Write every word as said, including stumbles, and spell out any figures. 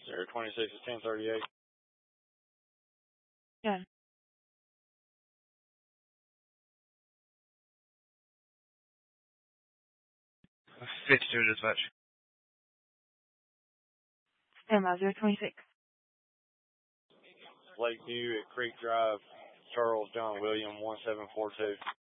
zero twenty-six is ten thirty-eight. Yeah. fifty-two dispatch. Stand by, zero twenty-six. Lakeview at Creek Drive, Charles John William, one seven four two.